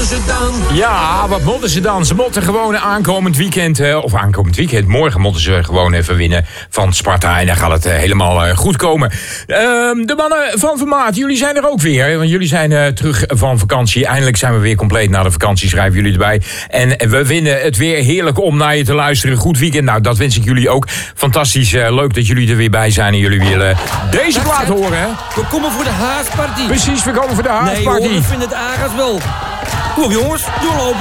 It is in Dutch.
ze dan? Ja, wat moeten ze dan? Ze moeten gewoon aankomend weekend, morgen moeten ze gewoon even winnen van Sparta. En dan gaat het helemaal goed komen. De mannen van Vermaat, jullie zijn er ook weer. Want jullie zijn terug van vakantie. Eindelijk zijn we weer compleet na de vakantie, schrijven jullie erbij. En we vinden het weer heerlijk om naar je te luisteren. Goed weekend, nou dat wens ik jullie ook. Fantastisch, leuk dat jullie er weer bij zijn en jullie willen deze plaat horen. Hè? We komen voor de haasparty. Precies, we komen voor de haasparty. Nee hoor, we vinden het Aras wel. Kom op jongens, doorlopen.